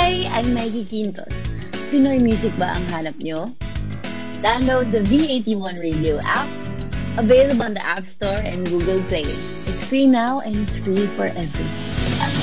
Hi! I'm Maggie Quintos. Pinoy music ba ang hanap nyo? Download the V81 Radio app, available on the App Store and Google Play. It's free now and it's free for everyone.